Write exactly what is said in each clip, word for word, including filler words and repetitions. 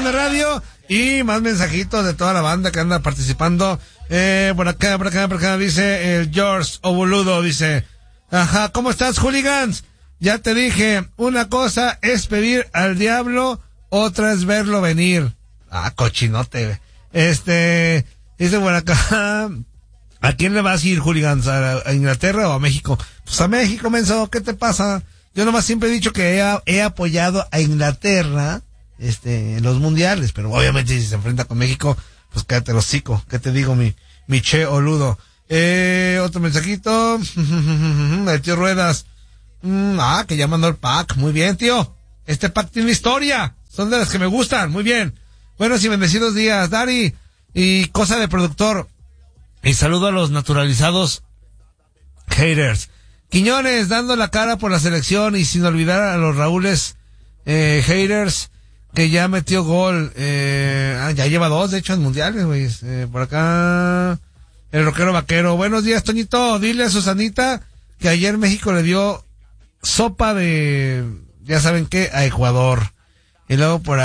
de radio y más mensajitos de toda la banda que anda participando. Eh, por acá, por acá, por acá, dice el George Oboludo, dice, ajá, ¿cómo estás, hooligans? Ya te dije, una cosa es pedir al diablo, otra es verlo venir. Ah, cochinote. Este, dice por acá, ¿a quién le vas a ir, hooligans? ¿A, a Inglaterra o a México? Pues a México, menso, ¿qué te pasa? Yo nomás siempre he dicho que he, he apoyado a Inglaterra, este, en los mundiales, pero obviamente si se enfrenta con México, pues cállate el hocico. ¿Qué te digo, mi, mi che oludo? Eh, otro mensajito, el tío Ruedas. Mm, ah, que ya mandó el pack. Muy bien, tío. Este pack tiene historia. Son de las que me gustan. Muy bien. Buenos y bendecidos días, Dari. Y cosa de productor. Y saludo a los naturalizados haters. Quiñones dando la cara por la selección y sin olvidar a los Raúles eh, haters que ya metió gol. Eh, ah, ya lleva dos, de hecho, en mundiales, güey. Eh, por acá, el rockero vaquero. Buenos días, Toñito. Dile a Susanita que ayer México le dio sopa de, ya saben qué, a Ecuador. Y luego por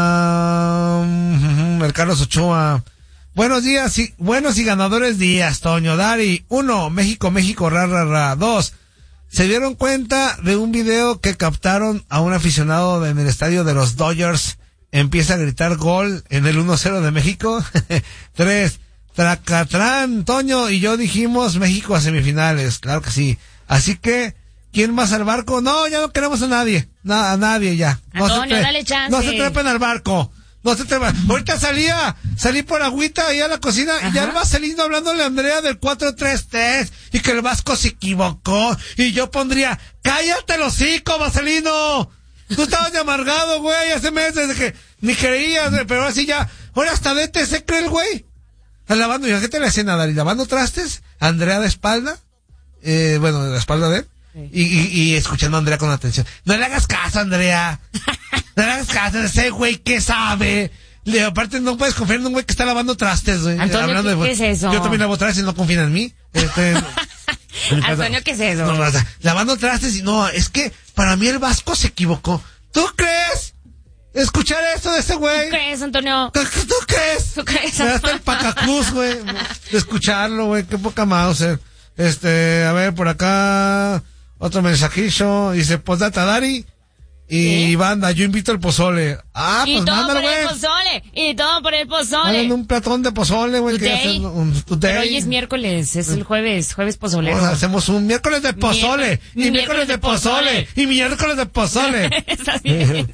acá, um, el Carlos Ochoa. Buenos días, y, buenos y ganadores días, Toño, Dari. Uno, México, México, ra, ra, ra. Dos, se dieron cuenta de un video que captaron a un aficionado en el estadio de los Dodgers. Empieza a gritar gol en el uno cero de México. Tres, Tracatrán, Toño y yo dijimos México a semifinales. Claro que sí. Así que, ¿quién más al barco? No, ya no queremos a nadie. No, a nadie ya. No Antonio, se tre- dale chance. No se trepen al barco. No se trepen. Ahorita salía, salí por agüita ahí a la cocina. Ajá. Y ya va saliendo hablándole a Andrea del cuatro tres tres y que el Vasco se equivocó. Y yo pondría, cállate el hocico, Vaselino. Tú estabas de amargado, güey, hace meses de que ni creías, güey, pero ahora sí ya, ahora hasta D T se cree el güey. Lavando, ¿y a qué te le hacía nada? ¿Y lavando trastes? Andrea de espalda, eh, bueno, de la espalda de él. Sí. Y, y, y escuchando a Andrea con atención. No le hagas caso, Andrea. No le hagas caso a ese güey que sabe. Le, aparte, no puedes confiar en un güey que está lavando trastes, güey. Antonio, Hablando ¿qué, de, ¿qué es eso? Yo también lavo trastes y no confían en mí. Este, Antonio, ¿qué es eso? No, no, o sea, lavando trastes y no, es que para mí el Vasco se equivocó. ¿Tú crees? Escuchar esto de ese güey. ¿Tú crees, Antonio? ¿Tú, tú crees? ¿Tú crees? Me da hasta el pacaclus, güey. De escucharlo, güey. Qué poca Mauser. Este, a ver, por acá, otro mensajillo. Dice, postdata, Dari. Y ¿sí? Banda, yo invito el pozole. Ah, y pues todo mándalo, por güey. el pozole. Y todo por el pozole. Mándale un platón de pozole, güey. Pero hoy es miércoles, es el jueves, jueves pozolero. Pues hacemos un miércoles de pozole. Mier- y miércoles de pozole. Y miércoles de pozole. Estás bien.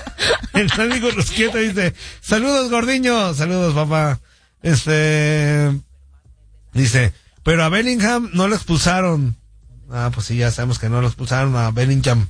El amigo Rusquieta dice, saludos, gordiño. Saludos, papá. Este, dice, pero a Bellingham no lo expulsaron. Ah, pues sí, ya sabemos que no lo expulsaron a Bellingham.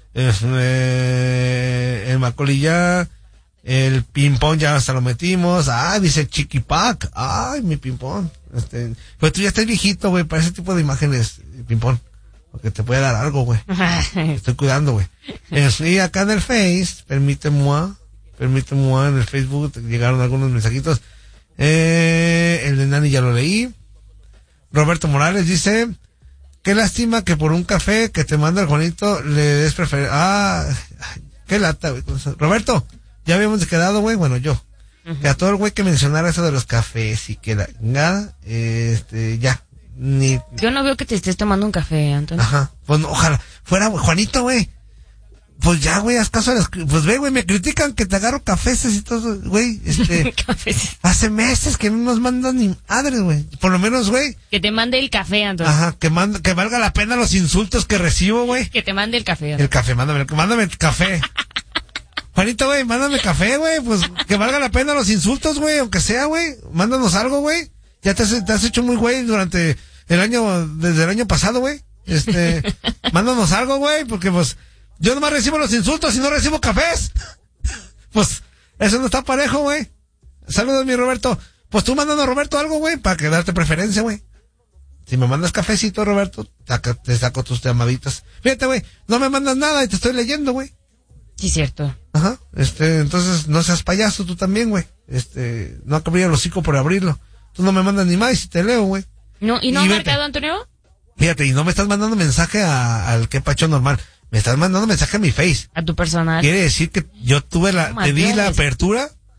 Eh, el Macaulay ya, el ping-pong ya hasta lo metimos. Ah, dice Chiquipac. Ay, mi ping-pong. Este, pues tú ya estás viejito, güey, para ese tipo de imágenes, ping-pong. Porque te puede dar algo, güey. Estoy cuidando, güey. Y acá en el Face, permíteme, permíteme, en el Facebook llegaron algunos mensajitos. Eh, el de Nani ya lo leí. Roberto Morales dice, qué lástima que por un café que te manda el Juanito le des preferencia. Ah, qué lata, güey. Roberto, ya habíamos quedado, güey, bueno, yo. Uh-huh. Que a todo el güey que mencionara eso de los cafés y que la, nada, este, ya. Ni... Yo no veo que te estés tomando un café, Antonio. Ajá. Pues no, ojalá fuera Juanito, güey. Pues ya, güey, haz caso a las... Pues ve, güey, me critican que te agarro cafés y todo, güey. Este... Cafés. Hace meses que no nos mandan ni madres, güey. Por lo menos, güey. Que te mande el café, Antonio. Ajá, que manda, que valga la pena los insultos que recibo, güey. Que te mande el café, Antonio. El café, mándame, mándame el café. Juanito, güey, mándame café, güey. Pues que valga la pena los insultos, güey, aunque sea, güey. Mándanos algo, güey. Ya te has, te has hecho muy güey durante el año, desde el año pasado, güey. Este, mándanos algo, güey, porque pues yo nomás recibo los insultos y no recibo cafés. Pues eso no está parejo, güey. Saludos, mi Roberto. Pues tú mándanos a Roberto algo, güey, para que darte preferencia, güey. Si me mandas cafecito, Roberto, saca, te saco tus llamaditas. Fíjate, güey, no me mandas nada y te estoy leyendo, güey. Sí, cierto. Ajá, este, entonces no seas payaso tú también, güey. Este, no abrir el hocico por abrirlo. Tú no me mandas ni más y te leo, güey. No, ¿y no ha marcado, Antonio? Fíjate, y no me estás mandando mensaje a, al que pacho normal. Me estás mandando mensaje a mi Face. A tu personal. Quiere decir que yo tuve la, No, te di la Dios. apertura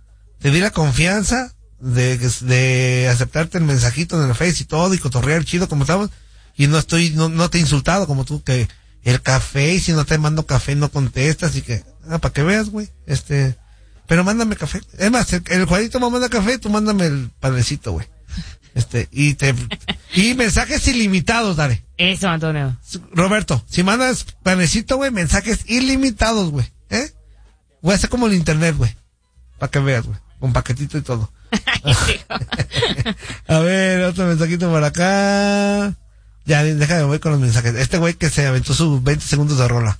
te di la confianza de, de aceptarte el mensajito en el Face y todo, y cotorrear chido como estamos, y no estoy, no, no te he insultado como tú, que el café, y si no te mando café no contestas, y que, ah, para que veas, güey, este, pero mándame café. Es más, el, el Juanito me manda café, tú mándame el padrecito, güey. Este, y te, y mensajes ilimitados, dale. Eso, Antonio. Roberto, si mandas panecito, güey, mensajes ilimitados, güey, ¿eh? Voy a hacer como el internet, güey, para que veas, güey, con paquetito y todo. A ver, otro mensajito por acá. Ya, déjame, voy con los mensajes. Este güey que se aventó sus veinte segundos de rola.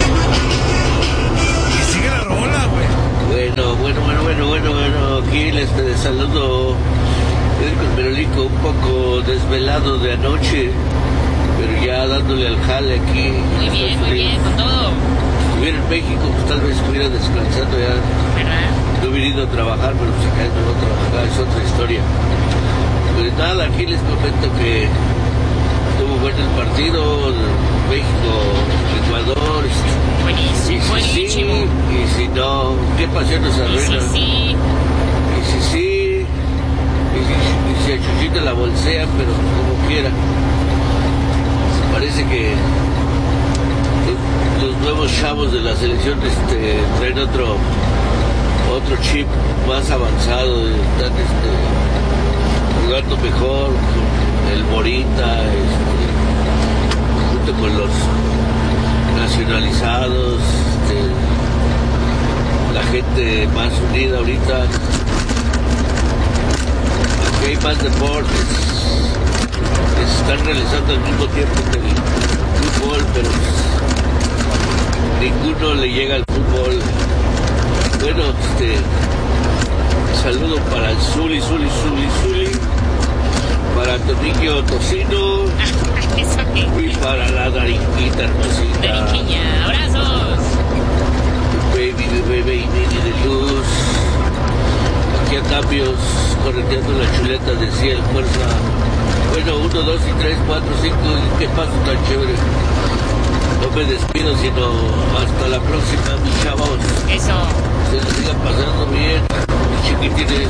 Y sigue la rola, güey. Bueno, bueno, bueno, bueno, bueno, bueno, aquí les saludo. El Merolico un poco desvelado de anoche, pero ya dándole al jale aquí. Muy bien, muy bien, con todo. Si estuviera en México, pues tal vez estuviera descansando ya. ¿Verdad? No he venido a trabajar, pero pues acá no voy a trabajar, es otra historia. Pues nada, aquí les comento que estuvo bueno el partido, México-Ecuador. Buenísimo, buenísimo. Sí, y si no, ¿qué pasión nos arruina? Sí, sí. Y si sí, y si, y si a Chuchita la bolsean, pero como quiera. Parece que los, los nuevos chavos de la selección este, traen otro otro chip más avanzado, están este, jugando mejor con el Morita, este, junto con los nacionalizados, este, la gente más unida ahorita. Aquí hay más deportes que se están realizando al mismo tiempo que el fútbol, pero ninguno le llega al fútbol. Bueno, este, saludo para el Zuli, Zuli, Zuli, Zuli, para Toniquio Tocino y para la Darinquita hermosita. Darinquiña, abrazos. Baby, baby, baby, de luz. Aquí a cambios, correteando la chuleta de cielo, fuerza. Bueno, uno, dos y tres, cuatro, cinco, qué paso tan chévere. No me despido, sino hasta la próxima, mis chavos. Eso. Se les siga pasando bien, mis chiquitines.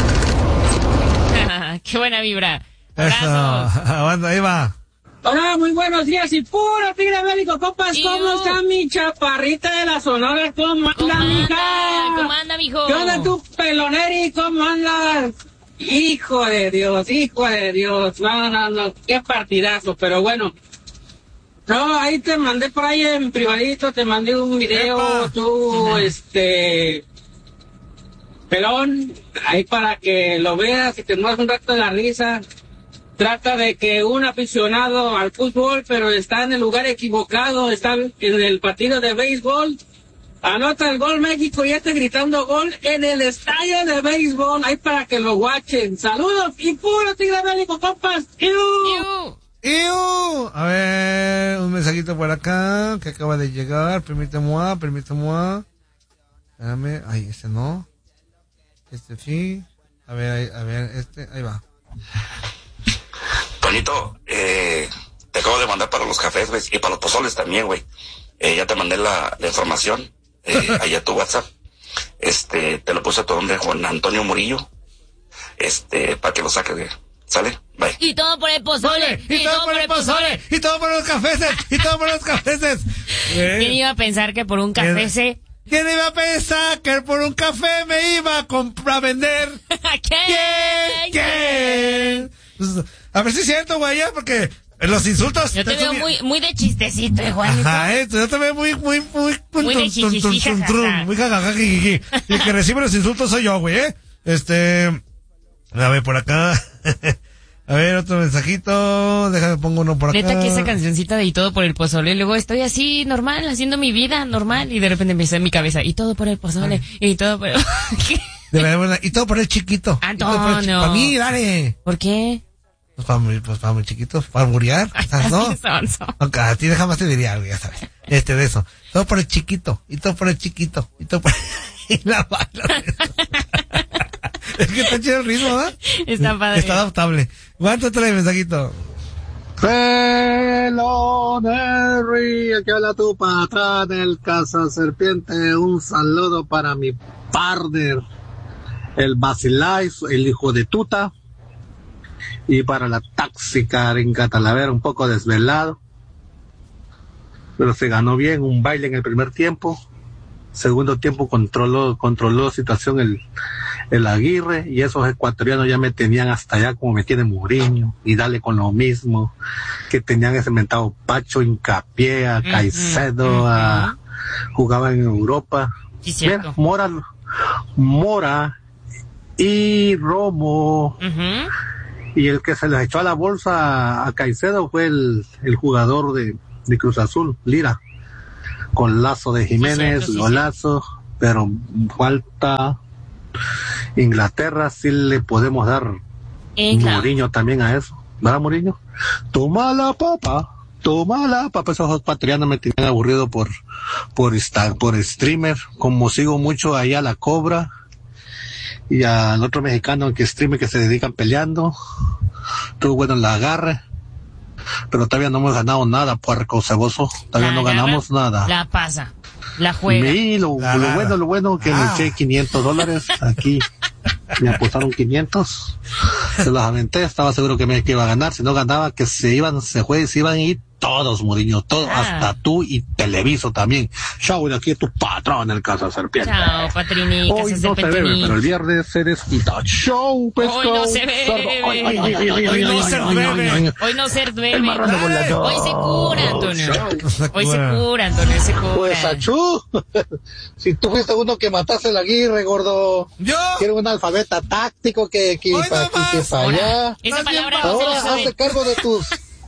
Qué buena vibra. Eso, Abrazos. aguanta, ahí va. Hola, muy buenos días y puro tigre bélico, compas. ¿Cómo está mi chaparrita de la Sonora? ¿Cómo anda, ¿Cómo anda? mija? ¿Cómo anda, mijo? ¿Qué onda tú, peloneri? ¿Cómo andas? Hijo de Dios, hijo de Dios. No, no, no, qué partidazo, pero bueno. No, ahí te mandé por ahí en privadito, te mandé un video, ¡Epa! tú, este... pelón, ahí para que lo veas y te muevas un rato de la risa. Trata de que un aficionado al fútbol, pero está en el lugar equivocado, está en el partido de béisbol, anota el gol México y está gritando gol en el estadio de béisbol, ahí para que lo guachen. Saludos y puro tigre bélico, compas. ¡Iu! Iu. ¡Iu! A ver, un mensajito por acá que acaba de llegar. Permíteme, permíteme. Espérame, ay, este no. Este sí. A ver, ahí, a ver, este, ahí va. Tonito, eh, te acabo de mandar para los cafés, güey, y para los pozoles también, güey. Eh, ya te mandé la, la información, eh, ahí a tu WhatsApp. Este, te lo puse a tu nombre, Juan Antonio Murillo. Este, para que lo saques, güey. ¿Sale? Bye. Y todo por el pozole. Y, todo por el pozole. Y todo por los cafeses. Y todo por los cafeses. ¿Quién iba a pensar que por un café se... ¿Quién iba a pensar que por un café me iba a comprar, a vender? ¿Quién? ¿Quién? ¿Quién? Pues, a ver si es cierto, güey, ya, porque los insultos... Yo te veo muy, muy de chistecito, eh, Juanito. Ajá, eh, yo te veo muy, muy, muy... Muy de jijiji, jajaja. Muy jajaja, jijiji. Y el que recibe los insultos soy yo, güey, ¿eh? Este... A ver, por acá... A ver, otro mensajito. Déjame pongo uno por acá. Neta que esa cancioncita de Y todo por el pozole, luego estoy así normal, haciendo mi vida normal, y de repente empieza en mi cabeza, y todo por el pozole, y todo por el... De verdad, y todo por el chiquito. Antonio. Para mí, dale. ¿Por qué? Pues para muy, pues para muy chiquito, para muriar, ¿no? Aunque a ti jamás te diría algo, ya sabes. Este, de eso. Todo por el chiquito, y todo por el chiquito, y todo por y la bala. Es que está chido el ritmo, ¿verdad? Está padre. Está adaptable. ¿Cuánto trae el mensajito? Peloneri, aquí habla tu patrón, el cazaserpiente. Un saludo para mi partner, el Basilay, el hijo de Tuta, y para la táxica Arinca Talavera, un poco desvelado, pero se ganó bien, un baile en el primer tiempo. Segundo tiempo controló controló la situación el, el Aguirre, y esos ecuatorianos ya me tenían hasta allá como me tiene Mourinho, y dale con lo mismo, que tenían ese mentado Pacho, Hincapié, a Caicedo, uh-huh. a, jugaba en Europa. Sí, cierto. Mira, Mora, Mora y Romo, uh-huh. y el que se les echó a la bolsa a Caicedo fue el, el jugador de, de Cruz Azul, Lira. Con lazo de Jiménez, sí, golazo, sí, pero falta Inglaterra, sí le podemos dar Mourinho también a eso, ¿verdad, Mourinho? Toma la papa, toma la papa. Esos patrianos me tenían aburrido por por esta, por streamer, como sigo mucho ahí a la Cobra y al otro mexicano que streamer que se dedican peleando, estuvo bueno en la agarre. Pero todavía no hemos ganado nada, puerco ceboso. Todavía la no ganamos nada. La pasa, la juega. Y lo, la, lo bueno, lo bueno que ah. me eché quinientos dólares aquí. Me apostaron quinientos. Se los aventé, estaba seguro que me que iba a ganar. Si no ganaba, que se iban, se juegue, se iban a ir todos, Mourinho, todos, ah. hasta tú y Televiso también. Chao, de aquí es tu patrón, el Casa Serpiente. Chao, Patrini, Hoy no se bebe, pero el viernes se desquita. Chau, pesco. Hoy no se bebe. Hoy no se bebe. Hoy no se bebe. Hoy se cura, Antonio. Hoy se cura, Antonio, se cura. Pues, achú. Si tú fuiste uno que mataste la Aguirre, gordo. Yo. Quiero un alfabeta táctico que, que, pa, que, que para allá. Esa palabra ahora hazte cargo de tus...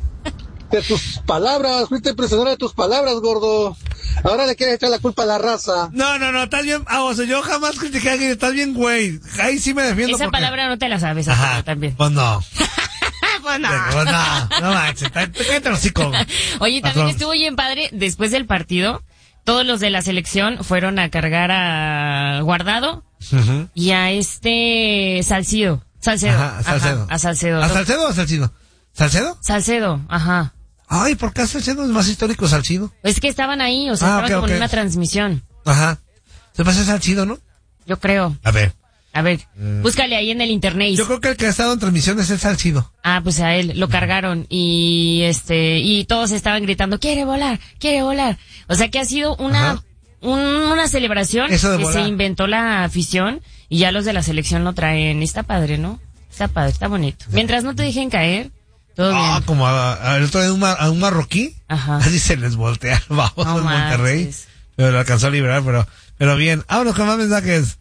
de tus palabras, fuiste prisionero de tus palabras, gordo. Ahora le quieres echar la culpa a la raza. No, no, no, estás bien, ah, o sea, yo jamás critiqué a alguien, estás bien, güey. Ahí sí me defiendo. Esa porque... palabra no te la sabes, ajá, también. Pues no. Pues no. Pues no, no manches, cállate los hocico. Oye, también patrón. Estuvo bien padre, después del partido, todos los de la selección fueron a cargar a Guardado uh-huh. y a este Salcido. Salcedo. Ajá, Salcedo. Ajá, a Salcedo. ¿A Salcedo o a Salcido? ¿Salcedo? Salcedo, ajá. Ay, ¿por qué Salcedo es más histórico Salcido? Es que estaban ahí, o sea, ah, estaban okay, como okay. en una transmisión. Ajá. Se pasa Salcido, ¿no? Yo creo. A ver. A ver, mm. búscale ahí en el internet. Yo creo que el que ha estado en transmisión es el Salcido. Ah, pues a él lo cargaron y este y todos estaban gritando, quiere volar, quiere volar. O sea que ha sido una un, una celebración Eso de que volar. Se inventó la afición y ya los de la selección lo traen. Está padre, ¿no? Está padre, está bonito. Mientras no te dejen caer, todo ah, bien. Como a, a, el otro de un, mar, a un marroquí. Ajá. Así se les voltea vamos no en Monterrey. Manches. Pero lo alcanzó a liberar, pero, pero bien. Vámonos con más mensajes.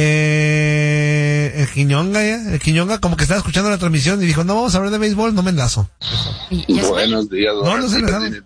Eh, el Quiñonga ya, el Quiñonga como que estaba escuchando la transmisión y dijo, no vamos a hablar de béisbol, no me enlazo. Buenos días, no, no se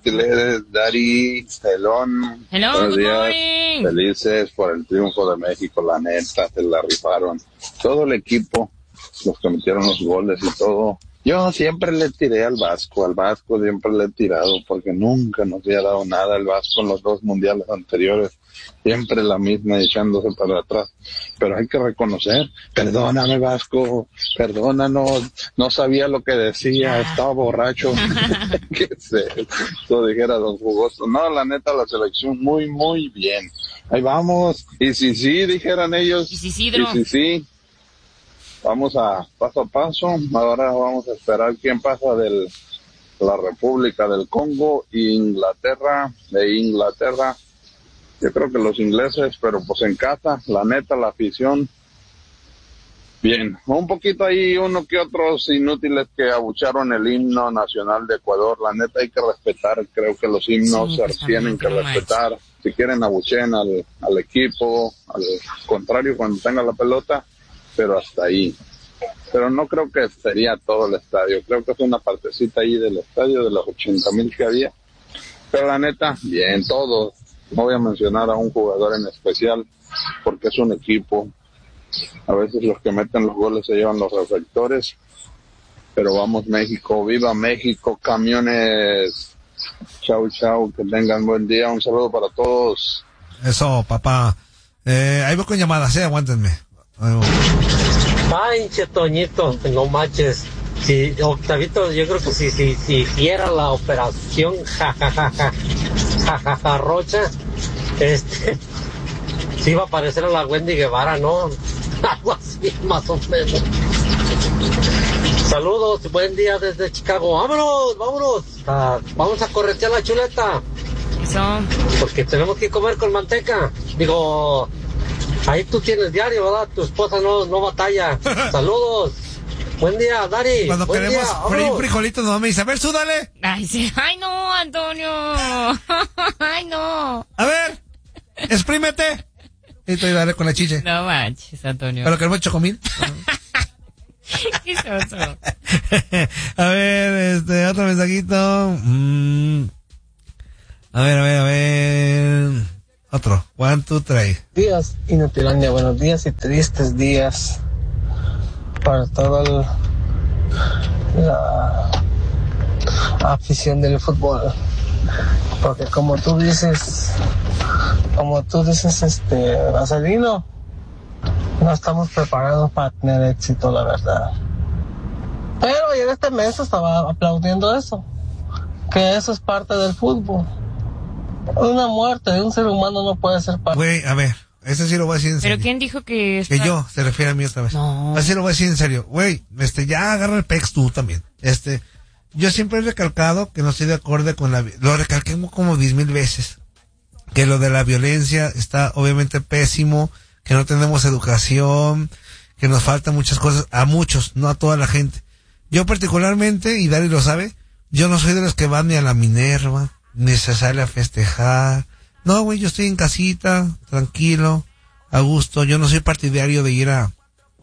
Dari, Celón. Hello, buenos good días. morning. Felices por el triunfo de México, la neta, se la rifaron. Todo el equipo, los que metieron los goles y todo. Yo siempre le tiré al Vasco, al Vasco siempre le he tirado, porque nunca nos había dado nada el Vasco en los dos mundiales anteriores. Siempre la misma echándose para atrás. Pero hay que reconocer, perdóname Vasco, perdónanos, no sabía lo que decía, estaba borracho. Que se, eso dijera Don Jugoso. No, la neta, la selección muy, muy bien. Ahí vamos, y si sí, dijeran ellos, y si sí, y si sí. Vamos a paso a paso, ahora vamos a esperar quién pasa de la República del Congo, Inglaterra, de Inglaterra, yo creo que los ingleses, pero pues en casa, la neta, la afición, bien, un poquito ahí uno que otros inútiles que abucharon el himno nacional de Ecuador, la neta hay que respetar, creo que los himnos sí, se tienen que respetar, si quieren abuchen al, al equipo, al contrario cuando tenga la pelota, pero hasta ahí. Pero no creo que sería todo el estadio. Creo que es una partecita ahí del estadio de los ochenta mil que había. Pero la neta, bien, todos. No voy a mencionar a un jugador en especial porque es un equipo. A veces los que meten los goles se llevan los reflectores. Pero vamos México, viva México, camiones. Chau, chau, que tengan buen día. Un saludo para todos. Eso, papá. Eh, ahí voy con llamadas, eh, aguántenme. Manche, Toñito, no manches. Si Octavito, yo creo que si si si hiciera la operación jajajaja jajaja Rocha, este, sí iba a parecer a la Wendy Guevara, ¿no? Algo así, más o menos. Saludos, buen día desde Chicago. Vámonos, vámonos. Ah, vamos a corretear la chuleta. Eso. Porque tenemos que comer con manteca. Digo, ahí tú tienes diario, ¿verdad? Tu esposa no, no batalla. Saludos. Buen día, Dari. Cuando buen queremos día, freír frijolitos, no me dice, a ver, súdale. Ay, sí. Ay, no, Antonio. Ay, no. A ver, exprímete. Y te daré con la chiche. No manches, Antonio. ¿Pero queremos chocomil? ¿Qué es eso? A ver, este, otro mensajito. Mm. A ver, a ver, a ver. Otro. One, two, three. Días, Inutilandia. Buenos días y tristes días para toda el, la afición del fútbol. Porque como tú dices, como tú dices, este, Vaselino, no estamos preparados para tener éxito, la verdad. Pero ayer este mes estaba aplaudiendo eso, que eso es parte del fútbol. Una muerte de un ser humano no puede ser parte. Güey, a ver, eso sí lo voy a decir en serio. ¿Pero quién dijo que está... Que yo, se refiere a mí otra vez. No. Así lo voy a decir en serio. Güey, este, ya agarra el pex tú también. Este, yo siempre he recalcado que no estoy de acuerdo con la... Lo recalqué como diez mil veces. Que lo de la violencia está obviamente pésimo, que no tenemos educación, que nos faltan muchas cosas, a muchos, no a toda la gente. Yo particularmente, y Dari lo sabe, yo no soy de los que van ni a la Minerva, ni se sale a festejar. No, güey, yo estoy en casita, tranquilo, a gusto. Yo no soy partidario de ir a,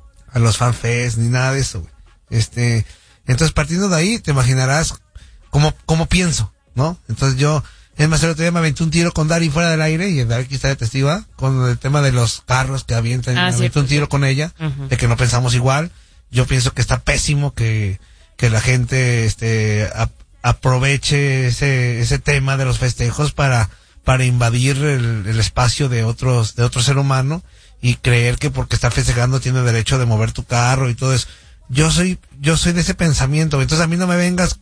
a los fanfests, ni nada de eso, güey. Este, entonces partiendo de ahí, te imaginarás cómo, cómo pienso, ¿no? Entonces yo, es más, el otro día me aventé un tiro con Dari fuera del aire, y Dari aquí está de testigo, ¿eh? Con el tema de los carros que avientan, Ah, me sí, aventé un tiro sí. con ella, Ujú. de que no pensamos igual. Yo pienso que está pésimo que, que la gente, este, ap- aproveche ese, ese tema de los festejos para, para invadir el, el espacio de otros, de otro ser humano, y creer que porque está festejando tiene derecho de mover tu carro y todo eso. Yo soy, yo soy de ese pensamiento, entonces a mí no me vengas,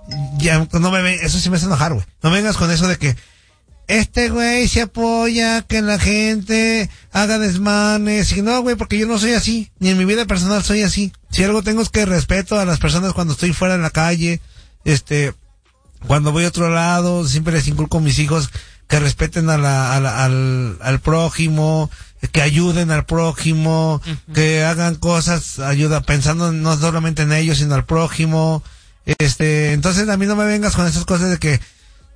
ya, no me ven, eso sí me hace enojar, güey. No me vengas con eso de que este güey se apoya que la gente haga desmanes, y no, güey, porque yo no soy así, ni en mi vida personal soy así. Si algo tengo es que respeto a las personas cuando estoy fuera en la calle, este, cuando voy a otro lado, siempre les inculco a mis hijos que respeten a la, a la, al, al prójimo, que ayuden al prójimo, uh-huh. que hagan cosas, ayuda, pensando no solamente en ellos, sino al prójimo. Este, entonces a mí no me vengas con esas cosas de que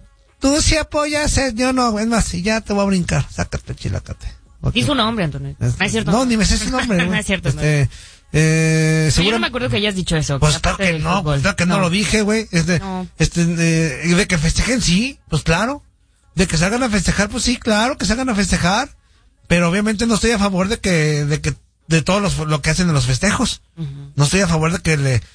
tú sí apoyas, yo no, es más, y ya te voy a brincar, sácate, chilácate. Okay. Dijo un nombre, Antonio. Este, no es cierto. No, ni me sé su nombre. No es cierto. Este, eh, sí, yo no me acuerdo que hayas dicho eso. Pues claro que no, pues claro que no, no lo dije, güey. Este, no. este, eh, de que festejen, sí, pues claro. De que salgan a festejar, pues sí, claro, que salgan a festejar. Pero obviamente no estoy a favor de que, de que, de todo los, lo que hacen en los festejos. Uh-huh. No estoy a favor de que le,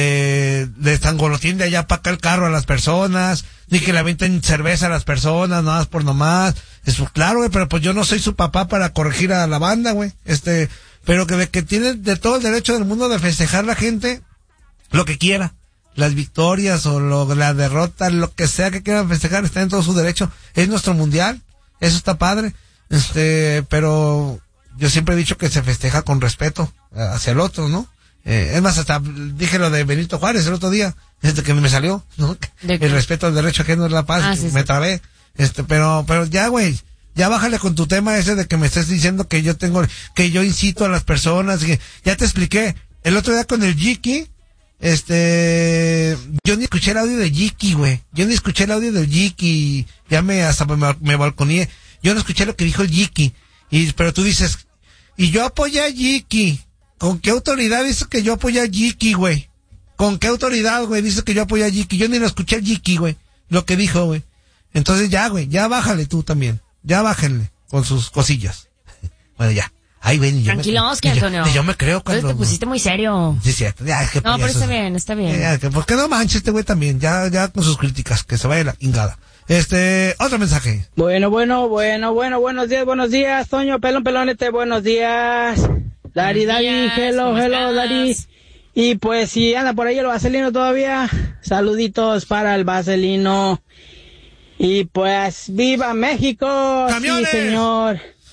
le, le estangolotín de allá para acá el carro a las personas, ni que le avienten cerveza a las personas, nada más por nomás. Eso, claro, güey, pero pues yo no soy su papá para corregir a la banda, güey. Este, pero que de que tiene de todo el derecho del mundo de festejar la gente lo que quiera. Las victorias o lo, la derrota, lo que sea que quieran festejar, está en todo su derecho. Es nuestro mundial, eso está padre. Este, pero yo siempre he dicho que se festeja con respeto hacia el otro, ¿no? Eh, es más, hasta dije lo de Benito Juárez el otro día, este que me salió, ¿no? El respeto al derecho ajeno es la paz, ah, sí, me sí. trabé. Este, pero, pero ya, güey, ya bájale con tu tema ese de que me estés diciendo que yo tengo, que yo incito a las personas, que ya te expliqué. El otro día con el Jiki, este, yo ni escuché el audio de Jiki, güey. Yo ni escuché el audio del Jiki, ya me, hasta me, me balconeé. Yo no escuché lo que dijo el Jiki. Y, pero tú dices, y yo apoyé a Jiki. ¿Con qué autoridad dice que yo apoyé a Jiki, güey? ¿Con qué autoridad, güey, dice que yo apoyé a Jiki? Yo ni lo escuché a Jiki, güey, lo que dijo, güey. Entonces ya, güey, ya bájale tú también. Ya bájenle con sus cosillas. Bueno, ya. Ahí ven, tranquilo, Oscar, Antonio. Yo, yo me creo cuando... Te pusiste muy serio. Sí, cierto. Ya, es que no, pero está bien, está bien. Ya, que, ¿por qué no manches este güey también? Ya, ya con sus críticas, que se vaya la ingada. Este, otro mensaje. Bueno, bueno, bueno, bueno, buenos días, buenos días, Toño, pelón, pelonete, buenos días. Dari, Dari, hello, hello, Dari. Y pues si anda por ahí el Vaselino todavía, saluditos para el Vaselino. Y pues, ¡viva México! ¡Camiones! Sí, señor.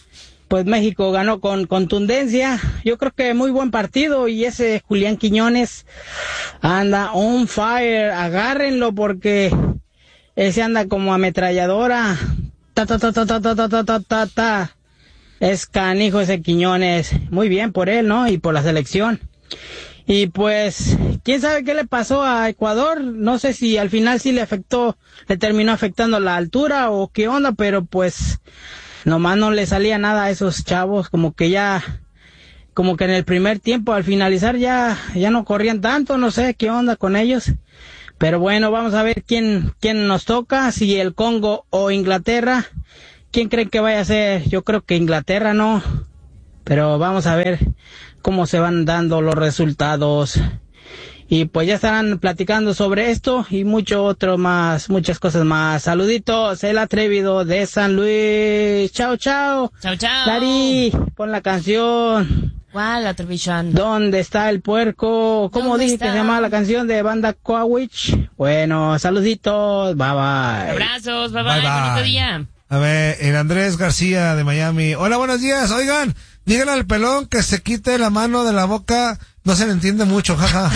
pues México ganó con contundencia. Yo creo que muy buen partido y ese Julián Quiñones anda on fire. Agárrenlo porque ese anda como ametralladora. Ta ta ta ta ta ta ta ta ta ta. Es canijo ese Quiñones. Muy bien por él, ¿no? Y por la selección. Y pues, quién sabe qué le pasó a Ecuador. No sé si al final sí le afectó, le terminó afectando la altura o qué onda, pero pues nomás no le salía nada a esos chavos, como que ya, como que en el primer tiempo al finalizar ya, ya no corrían tanto, no sé qué onda con ellos. Pero bueno, vamos a ver quién, quién nos toca, si el Congo o Inglaterra. ¿Quién creen que vaya a ser? Yo creo que Inglaterra, ¿no? Pero vamos a ver cómo se van dando los resultados. Y pues ya estarán platicando sobre esto y mucho otro más, muchas cosas más. Saluditos, el atrevido de San Luis. Chao, chao. Chao, chao. Dari, pon la canción. ¿Cuál atrevición? ¿Dónde está el puerco? ¿Cómo dije que se llama la canción de Banda Coawich? Bueno, saluditos, bye bye. Abrazos, bye bye, Bye, bye. bonito día. A ver, el Andrés García de Miami. Hola, buenos días. Oigan, díganle al pelón que se quite la mano de la boca. No se le entiende mucho, jaja.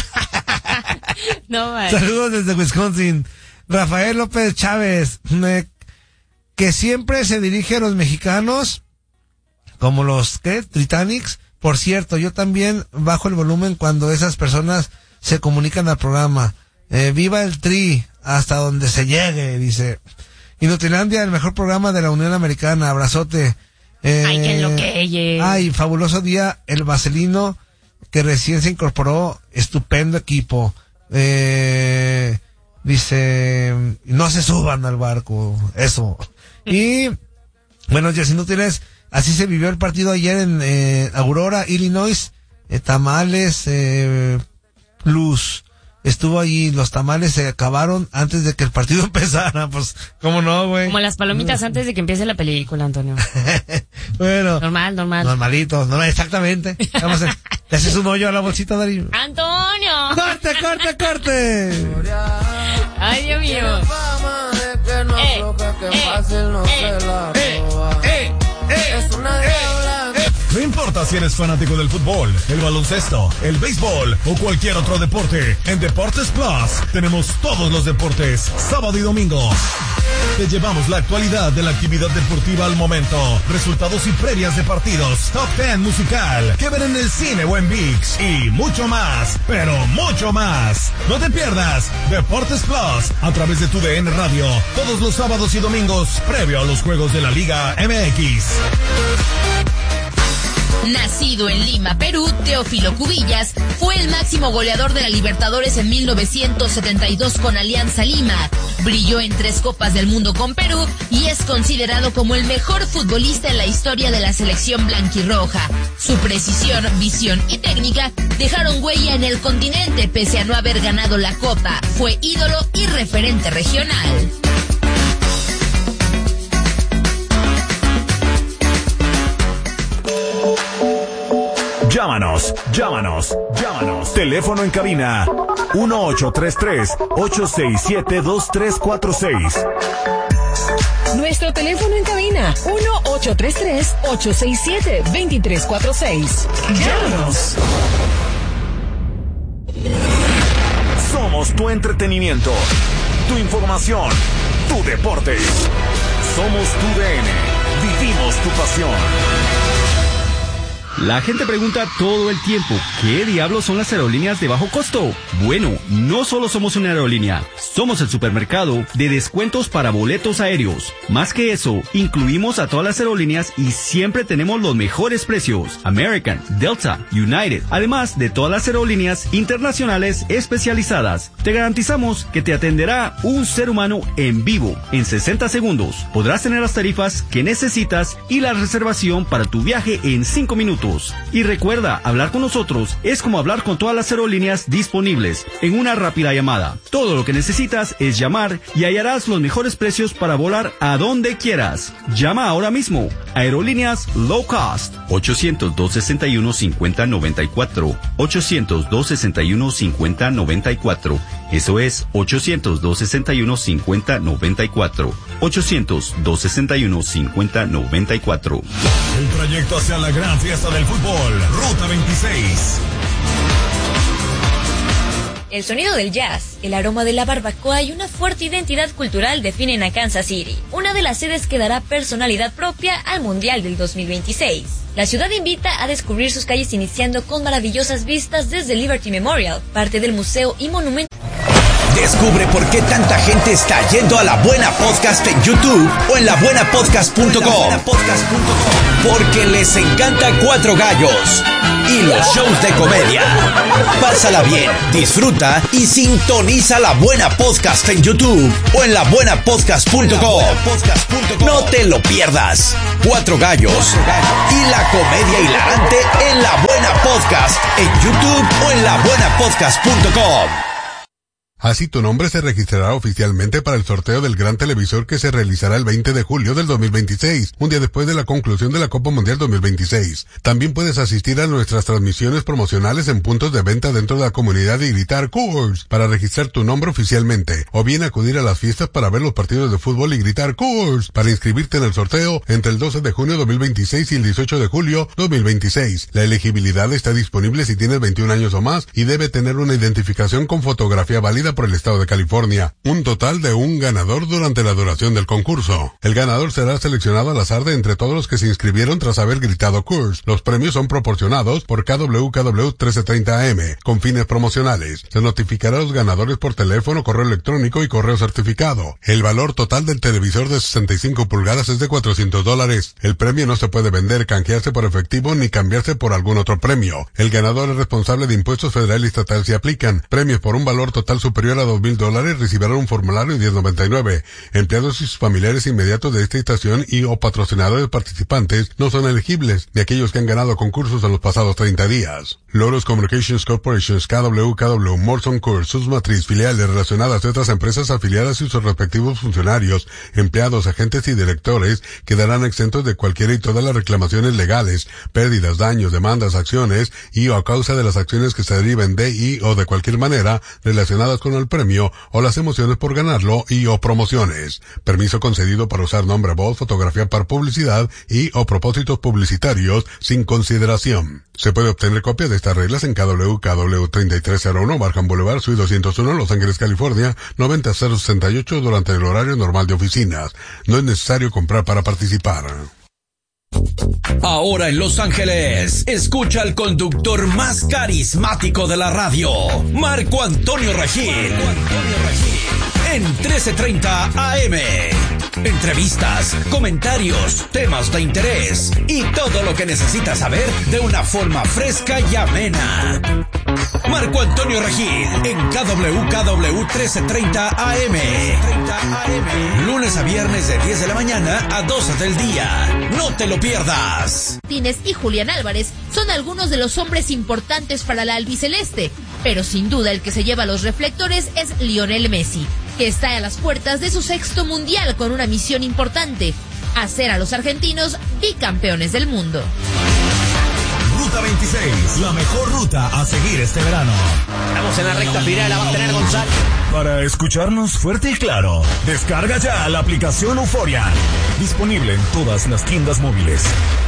No, vale. Saludos desde Wisconsin. Rafael López Chávez, me- que siempre se dirige a los mexicanos como los, ¿qué? Titanics. Por cierto, yo también bajo el volumen cuando esas personas se comunican al programa. Eh, viva el Tri, hasta donde se llegue, dice. Inutilandia, el mejor programa de la Unión Americana. Abrazote. Eh, Ay, que enloqueye. Ay, fabuloso día, el Vaselino, que recién se incorporó. Estupendo equipo. Eh, dice, no se suban al barco. Eso. Y, buenos días, inútiles. Así se vivió el partido ayer en eh, Aurora, Illinois. Eh, tamales, eh, plus. Estuvo allí, los tamales se acabaron antes de que el partido empezara. Pues, ¿cómo no, güey? Como las palomitas antes de que empiece la película, Antonio. Bueno. Normal, normal. Normalito, no, exactamente. Vamos a, ¿te haces un hoyo a la bolsita, Dari? ¡Antonio! ¡Corte, corte, corte! ¡Ay, Dios mío! Eh, eh, eh, eh, es una diabla. No importa si eres fanático del fútbol, el baloncesto, el béisbol o cualquier otro deporte, en Deportes Plus tenemos todos los deportes, sábado y domingo. Te llevamos la actualidad de la actividad deportiva al momento, resultados y previas de partidos, top ten musical, que ver en el cine o en ViX y mucho más, pero mucho más. No te pierdas Deportes Plus a través de tu D N Radio, todos los sábados y domingos, previo a los juegos de la Liga M X. Nacido en Lima, Perú, Teófilo Cubillas fue el máximo goleador de la Libertadores en mil novecientos setenta y dos con Alianza Lima. Brilló en tres Copas del Mundo con Perú y es considerado como el mejor futbolista en la historia de la selección blanquirroja. Su precisión, visión y técnica dejaron huella en el continente pese a no haber ganado la Copa. Fue ídolo y referente regional. Llámanos, llámanos, llámanos. Teléfono en cabina uno ocho tres tres, ocho seis siete, dos tres cuatro seis. Nuestro teléfono en cabina uno ocho tres tres, ocho seis siete, dos tres cuatro seis. Llámanos. Somos tu entretenimiento, tu información, tu deporte. Somos tu D N. Vivimos tu pasión. La gente pregunta todo el tiempo, ¿qué diablos son las aerolíneas de bajo costo? Bueno, no solo somos una aerolínea, somos el supermercado de descuentos para boletos aéreos. Más que eso, incluimos a todas las aerolíneas y siempre tenemos los mejores precios. American, Delta, United, además de todas las aerolíneas internacionales especializadas. Te garantizamos que te atenderá un ser humano en vivo. En sesenta segundos podrás tener las tarifas que necesitas y la reservación para tu viaje en cinco minutos. Y recuerda, hablar con nosotros es como hablar con todas las aerolíneas disponibles en una rápida llamada. Todo lo que necesitas es llamar y hallarás los mejores precios para volar a donde quieras. Llama ahora mismo. Aerolíneas Low Cost. ochocientos, dos sesenta y uno, cincuenta noventa y cuatro. ochocientos, dos sesenta y uno, cincuenta noventa y cuatro. Eso es ochocientos, doscientos sesenta y uno, cincuenta noventa y cuatro. ochocientos, doscientos sesenta y uno, cincuenta noventa y cuatro. El trayecto hacia la gran fiesta del fútbol, Ruta veintiséis. El sonido del jazz, el aroma de la barbacoa y una fuerte identidad cultural definen a Kansas City, una de las sedes que dará personalidad propia al Mundial del dos mil veintiséis. La ciudad invita a descubrir sus calles iniciando con maravillosas vistas desde Liberty Memorial, parte del museo y monumento. Descubre por qué tanta gente está yendo a La Buena Podcast en YouTube o en la buena podcast punto com. Porque les encanta Cuatro Gallos y los shows de comedia. Pásala bien, disfruta y sintoniza La Buena Podcast en YouTube o en la buena podcast punto com. No te lo pierdas. Cuatro Gallos y la comedia hilarante en La Buena Podcast en YouTube o en la buena podcast punto com. Así tu nombre se registrará oficialmente para el sorteo del gran televisor que se realizará el veinte de julio del dos mil veintiséis, un día después de la conclusión de la Copa Mundial dos mil veintiséis. También puedes asistir a nuestras transmisiones promocionales en puntos de venta dentro de la comunidad y gritar Coors para registrar tu nombre oficialmente, o bien acudir a las fiestas para ver los partidos de fútbol y gritar Coors para inscribirte en el sorteo entre el doce de junio de dos mil veintiséis y el dieciocho de julio de dos mil veintiséis. La elegibilidad está disponible si tienes veintiún años o más y debe tener una identificación con fotografía válida por el estado de California. Un total de un ganador durante la duración del concurso. El ganador será seleccionado al azar de entre todos los que se inscribieron tras haber gritado Coors. Los premios son proporcionados por K W K W trece treinta A M con fines promocionales. Se notificará a los ganadores por teléfono, correo electrónico y correo certificado. El valor total del televisor de sesenta y cinco pulgadas es de cuatrocientos dólares. El premio no se puede vender, canjearse por efectivo ni cambiarse por algún otro premio. El ganador es responsable de impuestos federal y estatal si aplican. Premios por un valor total superior a dos mil dólares recibirán un formulario diez noventa y nueve. Empleados y sus familiares inmediatos de esta estación y o patrocinadores participantes no son elegibles, ni aquellos que han ganado concursos en los pasados treinta días. Loros Communications Corporation, K W K W, Morrison Coors, sus matriz, filiales relacionadas a otras empresas afiliadas y sus respectivos funcionarios, empleados, agentes y directores quedarán exentos de cualquiera y todas las reclamaciones legales, pérdidas, daños, demandas, acciones y o a causa de las acciones que se deriven de y o de cualquier manera relacionadas con el premio o las emociones por ganarlo y o promociones. Permiso concedido para usar nombre, voz, fotografía para publicidad y o propósitos publicitarios sin consideración. Se puede obtener copia de estas reglas en K W K W treinta y tres cero uno Barham Boulevard, Suite doscientos uno, Los Ángeles, California, noventa cero sesenta y ocho durante el horario normal de oficinas. No es necesario comprar para participar. Ahora en Los Ángeles, escucha al conductor más carismático de la radio, Marco Antonio Regil, en trece treinta A M. Entrevistas, comentarios, temas de interés y todo lo que necesitas saber de una forma fresca y amena. Marco Antonio Regil en K W K W trece treinta A M. Lunes a viernes de diez de la mañana a doce del día. No te lo pierdas. Martínez y Julián Álvarez son algunos de los hombres importantes para la albiceleste, pero sin duda el que se lleva los reflectores es Lionel Messi, que está a las puertas de su sexto mundial con una misión importante: hacer a los argentinos bicampeones del mundo. Ruta veintiséis, la mejor ruta a seguir este verano. Estamos en la recta final, la va a tener Gonzalo. Para escucharnos fuerte y claro, descarga ya la aplicación Euforia. Disponible en todas las tiendas móviles.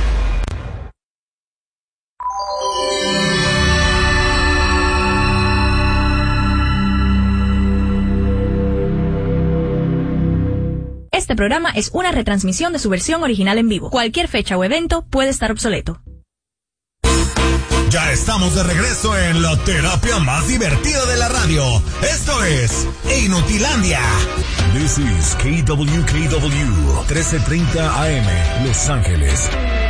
Este programa es una retransmisión de su versión original en vivo. Cualquier fecha o evento puede estar obsoleto. Ya estamos de regreso en la terapia más divertida de la radio. Esto es Inutilandia. This is K W K W trece treinta A M, Los Ángeles.